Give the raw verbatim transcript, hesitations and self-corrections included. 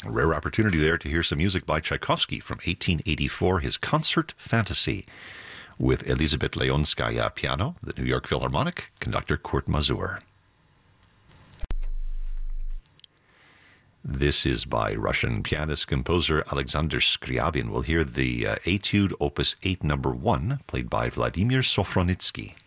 A rare opportunity there to hear some music by Tchaikovsky from eighteen eighty-four, his Concert Fantasy, with Elizabeth Leonskaya piano, the New York Philharmonic, conductor Kurt Mazur. This is by Russian pianist-composer Alexander Scriabin. We'll hear the uh, Etude Opus eight number one, played by Vladimir Sofronitsky.